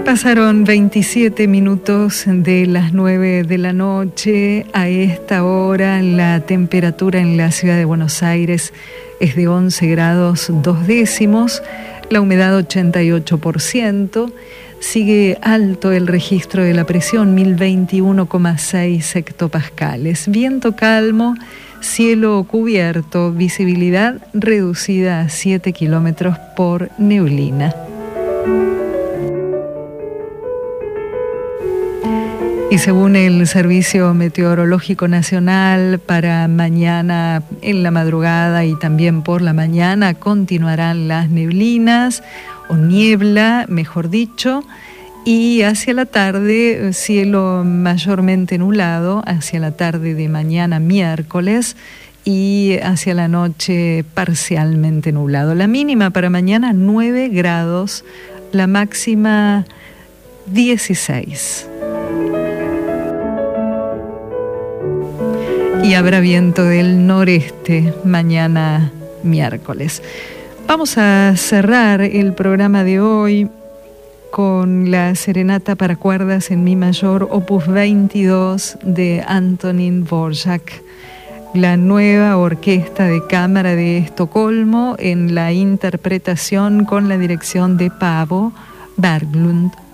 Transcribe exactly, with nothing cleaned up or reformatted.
Pasaron veintisiete minutos de las nueve de la noche. A esta hora la temperatura en la ciudad de Buenos Aires es de once grados dos décimos, la humedad ochenta y ocho por ciento, sigue alto el registro de la presión mil veintiuno coma seis hectopascales, viento calmo, cielo cubierto, visibilidad reducida a siete kilómetros por neblina. Y según el Servicio Meteorológico Nacional, para mañana en la madrugada y también por la mañana continuarán las neblinas o niebla, mejor dicho, y hacia la tarde cielo mayormente nublado, hacia la tarde de mañana miércoles y hacia la noche parcialmente nublado. La mínima para mañana nueve grados, la máxima dieciséis. Y habrá viento del noreste mañana miércoles. Vamos a cerrar el programa de hoy con la serenata para cuerdas en mi mayor, opus veintidós de Antonín Dvorak, la nueva orquesta de cámara de Estocolmo, en la interpretación con la dirección de Paavo Berglund.